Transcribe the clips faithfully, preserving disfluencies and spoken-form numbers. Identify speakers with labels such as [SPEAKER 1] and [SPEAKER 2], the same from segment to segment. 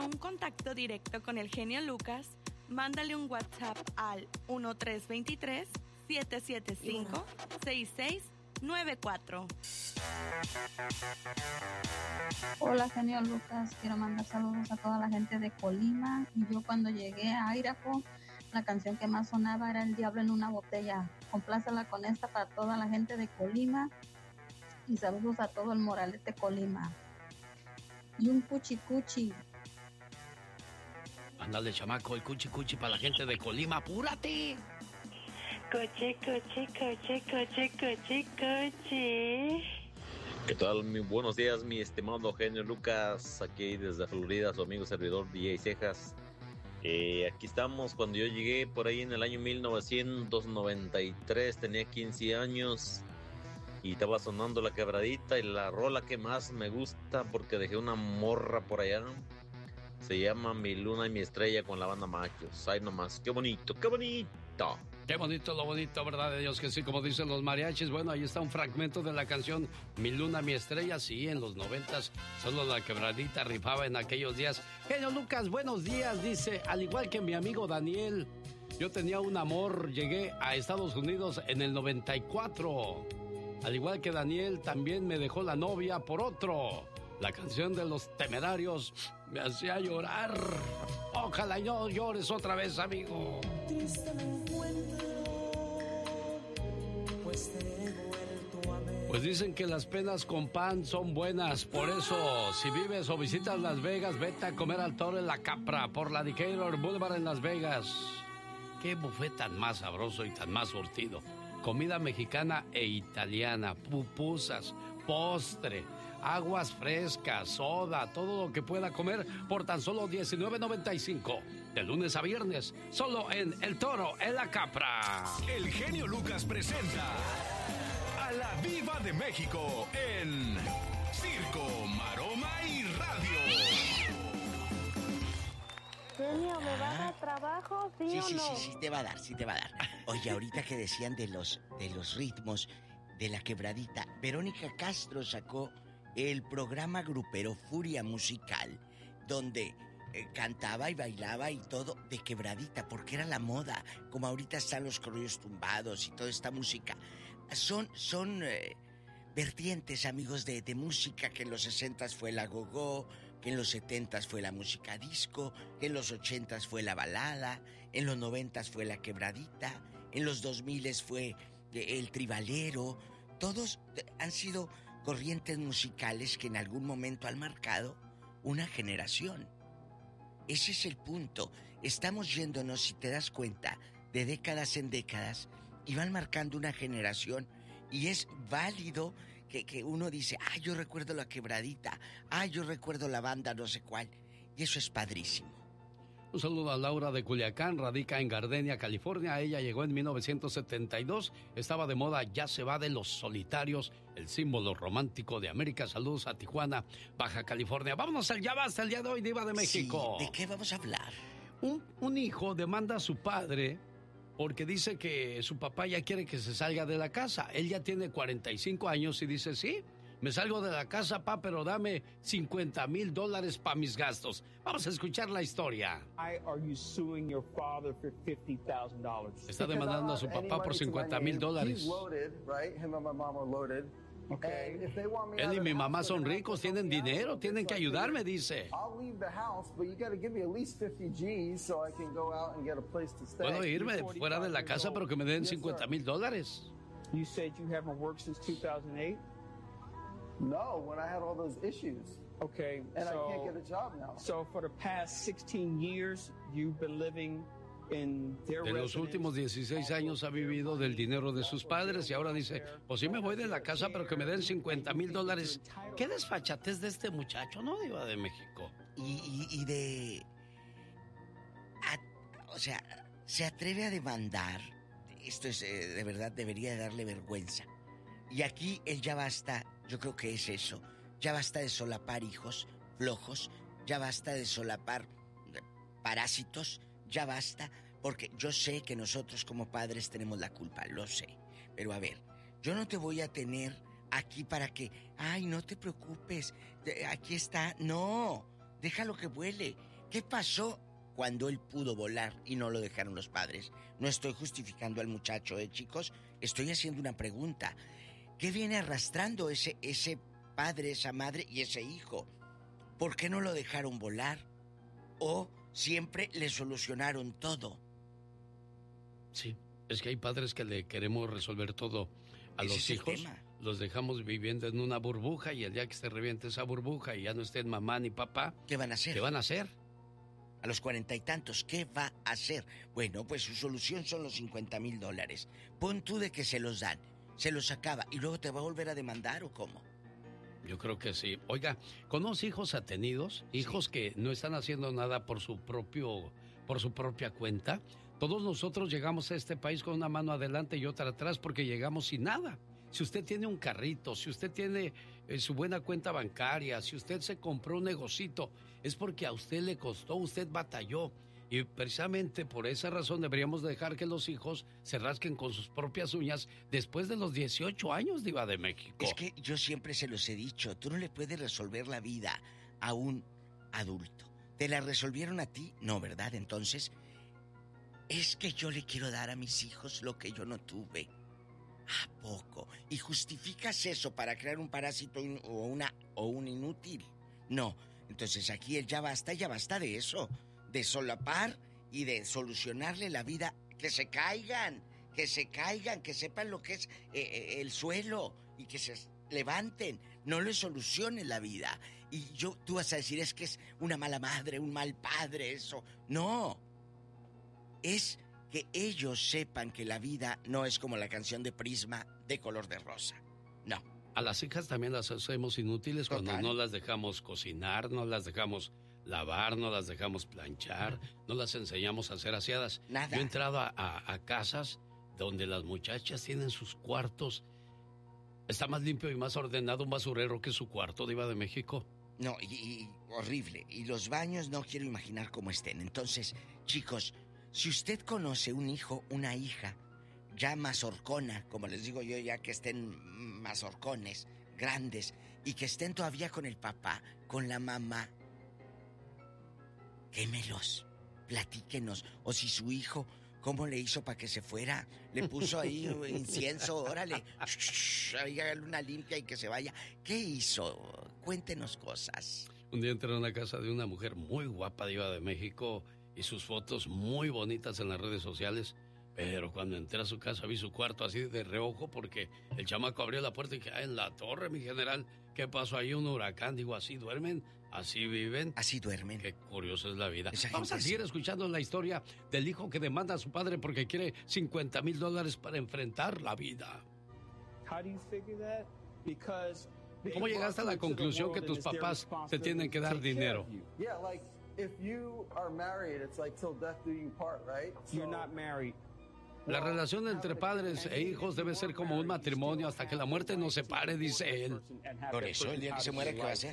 [SPEAKER 1] un contacto directo con el genio Lucas, mándale un WhatsApp al uno tres dos tres, siete siete cinco, seis seis nueve cuatro.
[SPEAKER 2] Hola, genio Lucas. Quiero mandar saludos a toda la gente de Colima. Y yo cuando llegué a Idaho, la canción que más sonaba era El Diablo en una Botella. Complácela con esta para toda la gente de Colima. Y saludos a todo el Moralete Colima. Y un cuchi cuchi.
[SPEAKER 3] Ándale, chamaco, el cuchi cuchi para la gente de Colima. ¡Apúrate!
[SPEAKER 4] Coche, coche, coche, coche, coche, coche.
[SPEAKER 5] ¿Qué tal? Muy buenos días, mi estimado genio Lucas. Aquí desde Florida, su amigo servidor D J Cejas. Eh, aquí estamos cuando yo llegué por ahí en el año mil novecientos noventa y tres. Tenía quince años y estaba sonando La Quebradita. Y la rola que más me gusta, porque dejé una morra por allá, se llama Mi Luna y Mi Estrella con la banda Machos. Ay, nomás, qué bonito, qué bonito.
[SPEAKER 3] Qué bonito, lo bonito, ¿verdad de Dios que sí? Como dicen los mariachis. Bueno, ahí está un fragmento de la canción Mi Luna, Mi Estrella. Sí, en los noventas, solo La Quebradita rifaba en aquellos días. Genio Lucas, buenos días, dice. Al igual que mi amigo Daniel, yo tenía un amor. Llegué a Estados Unidos en el noventa y cuatro. Al igual que Daniel, también me dejó la novia por otro. La canción de Los Temerarios me hacía llorar. Ojalá no llores otra vez, amigo.
[SPEAKER 6] Triste me encuentro, pues te he vuelto a ver.
[SPEAKER 3] Pues dicen que las penas con pan son buenas. Por eso, si vives o visitas Las Vegas, vete a comer al Toro en La Capra por la Decatur Boulevard en Las Vegas. Qué buffet tan más sabroso y tan más surtido. Comida mexicana e italiana, pupusas, postre, aguas frescas, soda, todo lo que pueda comer por tan solo diecinueve noventa y cinco. De lunes a viernes, solo en El Toro, en La Capra.
[SPEAKER 7] El genio Lucas presenta a la Diva de México en Circo, Maroma y Radio.
[SPEAKER 4] Genio, ¿me va a dar trabajo, sí,
[SPEAKER 8] Sí,
[SPEAKER 4] o
[SPEAKER 8] sí,
[SPEAKER 4] no?
[SPEAKER 8] sí, sí, te va a dar, sí te va a dar. Oye, ahorita que decían de los, de los ritmos de La Quebradita, Verónica Castro sacó el programa grupero Furia Musical, donde eh, cantaba y bailaba y todo de quebradita, porque era la moda, como ahorita están los corridos tumbados y toda esta música. Son, son eh, vertientes, amigos, de, de música, que en los sesentas fue la go-go, que en los setentas fue la música disco, que en los ochentas fue la balada, en los noventas fue la quebradita, en los dos miles fue eh, el tribalero. Todos han sido corrientes musicales que en algún momento han marcado una generación. Ese es el punto. Estamos yéndonos, si te das cuenta, de décadas en décadas y van marcando una generación, y es válido que, que uno dice, ah, yo recuerdo la quebradita, ah, yo recuerdo la banda no sé cuál, y eso es padrísimo.
[SPEAKER 3] Un saludo a Laura de Culiacán, radica en Gardenia, California. Ella llegó en mil novecientos setenta y dos, estaba de moda Ya se va de los solitarios, el símbolo romántico de América. Saludos a Tijuana, Baja California. Vámonos al Ya Basta el día de hoy, Diva de México.
[SPEAKER 8] Sí, ¿de qué vamos a hablar?
[SPEAKER 3] Un, un hijo demanda a su padre porque dice que su papá ya quiere que se salga de la casa. Él ya tiene cuarenta y cinco años y dice, sí, me salgo de la casa, pa, pero dame cincuenta mil dólares para mis gastos. Vamos a escuchar la historia. Está demandando a su papá por cincuenta mil dólares. Él y mi mamá son ricos, tienen dinero, tienen que ayudarme, dice. Puedo irme fuera de la casa, pero que me den cincuenta mil dólares.
[SPEAKER 9] You said you haven't worked since two thousand eight?
[SPEAKER 10] No, when I had all those issues.
[SPEAKER 9] Okay,
[SPEAKER 10] and
[SPEAKER 9] so,
[SPEAKER 10] I can't get a job now.
[SPEAKER 9] So for the past sixteen years, you've been living in their
[SPEAKER 3] De los últimos dieciséis años ha vivido del dinero de sus padres y ahora dice, pues sí me voy de la casa, pero que me den cincuenta mil dólares. Qué desfachatez de este muchacho, ¿no, Diva de México?
[SPEAKER 8] Y, y, y de... A, o sea, se atreve a demandar. Esto es, eh, de verdad, debería de darle vergüenza. Y aquí el ya basta, yo creo que es eso. Ya basta de solapar hijos flojos, ya basta de solapar parásitos, ya basta, porque yo sé que nosotros como padres tenemos la culpa, lo sé. Pero a ver, yo no te voy a tener aquí para que, ay, no te preocupes, aquí está. No, déjalo que vuele. ¿Qué pasó cuando él pudo volar y no lo dejaron los padres? No estoy justificando al muchacho, ¿eh, chicos? Estoy haciendo una pregunta. ¿Qué viene arrastrando ese, ese padre, esa madre y ese hijo? ¿Por qué no lo dejaron volar? ¿O siempre le solucionaron todo?
[SPEAKER 3] Sí, es que hay padres que le queremos resolver todo a
[SPEAKER 8] Ese
[SPEAKER 3] los
[SPEAKER 8] es el
[SPEAKER 3] hijos.
[SPEAKER 8] tema.
[SPEAKER 3] Los dejamos viviendo en una burbuja y el día que se reviente esa burbuja y ya no estén mamá ni papá,
[SPEAKER 8] ¿Qué van a hacer?
[SPEAKER 3] ¿qué van a hacer?
[SPEAKER 8] A los cuarenta y tantos, ¿qué va a hacer? Bueno, pues su solución son los cincuenta mil dólares. Pon tú de que se los dan, se los acaba y luego te va a volver a demandar o cómo.
[SPEAKER 3] Yo creo que sí. Oiga, ¿conoce hijos atenidos? Hijos sí. que no están haciendo nada por su propio, por su propia cuenta. Todos nosotros llegamos a este país con una mano adelante y otra atrás porque llegamos sin nada. Si usted tiene un carrito, si usted tiene eh, su buena cuenta bancaria, si usted se compró un negocito, es porque a usted le costó, usted batalló. Y precisamente por esa razón deberíamos dejar que los hijos se rasquen con sus propias uñas después de los dieciocho años, Diva de México.
[SPEAKER 8] Es que yo siempre se los he dicho, tú no le puedes resolver la vida a un adulto. ¿Te la resolvieron a ti? No, ¿verdad? Entonces, es que yo le quiero dar a mis hijos lo que yo no tuve. ¿A poco? ¿Y justificas eso para crear un parásito o, una, o un inútil? No. Entonces aquí él ya basta, ya basta de eso. De solapar y de solucionarle la vida. Que se caigan, que se caigan, que sepan lo que es eh, el suelo y que se levanten. No les soluciones la vida. Y yo, tú vas a decir, es que es una mala madre, un mal padre, eso. No. Es que ellos sepan que la vida no es como la canción de Prisma de color de rosa. No.
[SPEAKER 3] A las hijas también las hacemos inútiles
[SPEAKER 8] Total.
[SPEAKER 3] cuando no las dejamos cocinar, no las dejamos lavar, no las dejamos planchar, no las enseñamos a ser aseadas.
[SPEAKER 8] Nada.
[SPEAKER 3] Yo he entrado a, a, a casas donde las muchachas tienen sus cuartos. Está más limpio y más ordenado un basurero que su cuarto, Diva de México.
[SPEAKER 8] No, y, y horrible. Y los baños no quiero imaginar cómo estén. Entonces, chicos, si usted conoce un hijo, una hija, ya mazorcona, como les digo yo, ya que estén mazorcones, grandes, y que estén todavía con el papá, con la mamá, quémelos, platíquenos. O si su hijo, ¿cómo le hizo para que se fuera? Le puso ahí incienso, órale, ahí hágale una limpia y que se vaya. ¿Qué hizo? Cuéntenos cosas.
[SPEAKER 3] Un día entré a una casa de una mujer muy guapa, Diva de México, y sus fotos muy bonitas en las redes sociales. Pero cuando entré a su casa vi su cuarto así de reojo porque el chamaco abrió la puerta y dije, ah, en la torre, mi general, ¿qué pasó ahí? Un huracán. Digo, ¿así duermen? ¿Así viven?
[SPEAKER 8] Así duermen.
[SPEAKER 3] Qué curiosa es la vida.
[SPEAKER 8] Esa
[SPEAKER 3] Vamos a
[SPEAKER 8] gente
[SPEAKER 3] seguir
[SPEAKER 8] sí.
[SPEAKER 3] escuchando la historia del hijo que demanda a su padre porque quiere cincuenta mil dólares para enfrentar la vida.
[SPEAKER 9] How do you figure that? Because
[SPEAKER 3] ¿Cómo llegaste a la conclusión que tus papás te tienen que dar dinero?
[SPEAKER 10] Yeah, like if you are married, it's like till death do you part, right?
[SPEAKER 9] You're not married.
[SPEAKER 3] La relación entre padres e hijos debe ser como un matrimonio hasta que la muerte nos separe, dice él.
[SPEAKER 8] Por eso, el día que se muera, ¿qué va a hacer?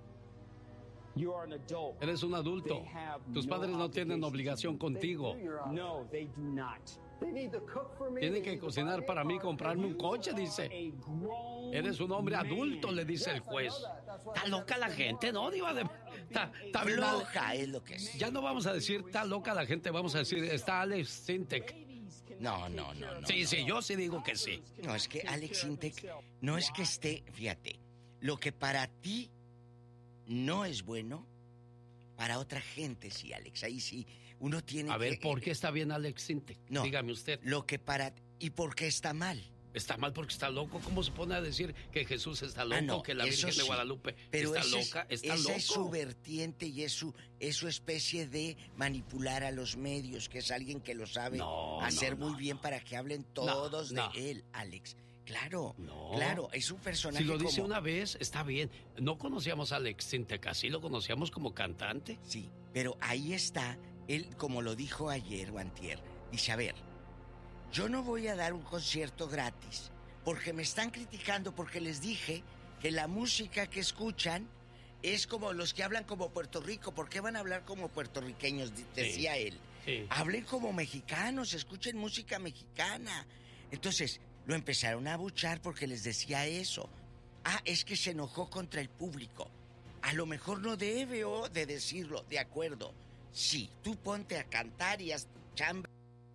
[SPEAKER 3] Eres un adulto. Tus padres no tienen obligación contigo.
[SPEAKER 9] No, they do not.
[SPEAKER 3] Tienen que cocinar para mí, comprarme un coche, dice. Eres un hombre adulto, le dice el juez. Está loca la gente, ¿no, Diva? De... Está, está
[SPEAKER 8] floja es lo que es.
[SPEAKER 3] Ya no vamos a decir está loca la gente, vamos a decir está Alex Sintek.
[SPEAKER 8] No, no, no, no.
[SPEAKER 3] Sí,
[SPEAKER 8] no.
[SPEAKER 3] sí, yo sí digo que sí.
[SPEAKER 8] No, es que Alex Sintek no es que esté, fíjate, lo que para ti no es bueno, para otra gente sí, Alex. Ahí sí, uno tiene
[SPEAKER 3] A
[SPEAKER 8] que...
[SPEAKER 3] ver, ¿por qué está bien Alex Sintek?
[SPEAKER 8] No,
[SPEAKER 3] dígame usted.
[SPEAKER 8] Lo que para... ¿Y por qué está mal?
[SPEAKER 3] Está mal porque está loco. ¿Cómo se pone a decir que Jesús está loco,
[SPEAKER 8] Ah, no,
[SPEAKER 3] que la
[SPEAKER 8] eso
[SPEAKER 3] Virgen de
[SPEAKER 8] sí.
[SPEAKER 3] Guadalupe
[SPEAKER 8] Pero
[SPEAKER 3] está
[SPEAKER 8] ese es-
[SPEAKER 3] loca? Está
[SPEAKER 8] esa
[SPEAKER 3] loco.
[SPEAKER 8] es su vertiente y es su, es su especie de manipular a los medios, que es alguien que lo sabe
[SPEAKER 3] No,
[SPEAKER 8] hacer
[SPEAKER 3] no,
[SPEAKER 8] muy
[SPEAKER 3] no,
[SPEAKER 8] bien
[SPEAKER 3] no.
[SPEAKER 8] para que hablen todos
[SPEAKER 3] no.
[SPEAKER 8] de él, Alex. Claro,
[SPEAKER 3] No.
[SPEAKER 8] claro, es un personaje
[SPEAKER 3] Si lo dice
[SPEAKER 8] como...
[SPEAKER 3] una vez, está bien. No conocíamos a Alex Sintek así, lo conocíamos como cantante.
[SPEAKER 8] Sí, pero ahí está, él como lo dijo ayer o antier, dice, a ver, yo no voy a dar un concierto gratis, porque me están criticando porque les dije que la música que escuchan es como los que hablan como Puerto Rico. ¿Por qué van a hablar como puertorriqueños? Decía él.
[SPEAKER 3] Sí.
[SPEAKER 8] Hablen como mexicanos, escuchen música mexicana. Entonces, lo empezaron a abuchar porque les decía eso. Ah, es que se enojó contra el público. A lo mejor no debe o de decirlo, de acuerdo. Sí, tú ponte a cantar y a chamba.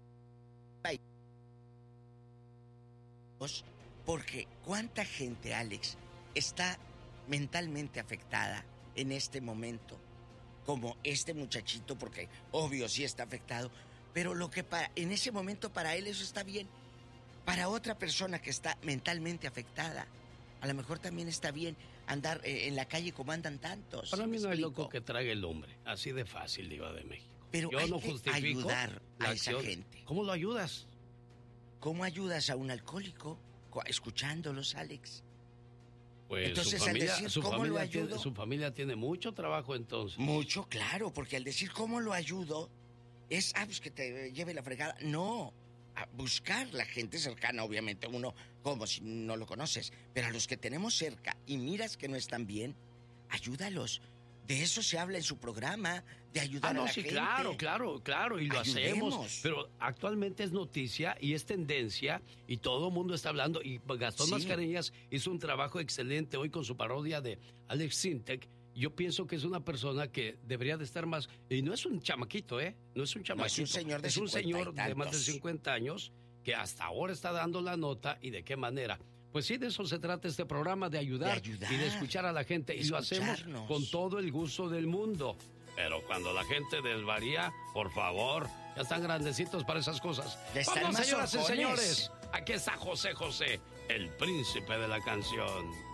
[SPEAKER 8] Porque cuánta gente, Alex, está mentalmente afectada en este momento, como este muchachito, porque obvio sí está afectado, pero lo que para, en ese momento para él eso está bien. Para otra persona que está mentalmente afectada, a lo mejor también está bien andar eh, en la calle como andan tantos.
[SPEAKER 3] Para mí no
[SPEAKER 8] hay
[SPEAKER 3] loco que trague el hombre, así de fácil, Diva de México.
[SPEAKER 8] Pero
[SPEAKER 3] yo
[SPEAKER 8] hay
[SPEAKER 3] no
[SPEAKER 8] que
[SPEAKER 3] justifico
[SPEAKER 8] ayudar a
[SPEAKER 3] la
[SPEAKER 8] esa
[SPEAKER 3] acción.
[SPEAKER 8] gente.
[SPEAKER 3] ¿Cómo lo ayudas?
[SPEAKER 8] ¿Cómo ayudas a un alcohólico? Escuchándolos, Alex.
[SPEAKER 3] Pues
[SPEAKER 8] entonces,
[SPEAKER 3] su familia,
[SPEAKER 8] al decir
[SPEAKER 3] su,
[SPEAKER 8] cómo
[SPEAKER 3] familia
[SPEAKER 8] lo ayudo,
[SPEAKER 3] tiene, su familia tiene mucho trabajo entonces.
[SPEAKER 8] Mucho, claro, porque al decir cómo lo ayudo, es, ah, pues que te lleve la fregada. No, a buscar la gente cercana, obviamente, uno como si no lo conoces, pero a los que tenemos cerca y miras que no están bien, ayúdalos. De eso se habla en su programa, de ayudar
[SPEAKER 3] ah, no,
[SPEAKER 8] a la
[SPEAKER 3] sí,
[SPEAKER 8] gente.
[SPEAKER 3] claro, claro, claro, y lo
[SPEAKER 8] Ayudemos.
[SPEAKER 3] hacemos. Pero actualmente es noticia y es tendencia y todo el mundo está hablando. Y Gastón
[SPEAKER 8] Sí.
[SPEAKER 3] Mascareñas hizo un trabajo excelente hoy con su parodia de Alex Sintek. Yo pienso que es una persona que debería de estar más... Y no es un chamaquito, ¿eh? No es un chamaquito.
[SPEAKER 8] No, es un señor de
[SPEAKER 3] Es un señor
[SPEAKER 8] cincuenta y
[SPEAKER 3] de más de
[SPEAKER 8] tantos.
[SPEAKER 3] cincuenta años que hasta ahora está dando la nota y de qué manera. Pues sí, de eso se trata este programa, de ayudar,
[SPEAKER 8] De ayudar.
[SPEAKER 3] y de escuchar a la gente. Y lo hacemos
[SPEAKER 8] Escucharnos.
[SPEAKER 3] con todo el gusto del mundo. Pero cuando la gente desvaría, por favor, ya están grandecitos para esas cosas.
[SPEAKER 8] Ya están
[SPEAKER 3] Vamos,
[SPEAKER 8] más
[SPEAKER 3] señoras y
[SPEAKER 8] ojones.
[SPEAKER 3] señores, aquí está José José, el príncipe de la canción.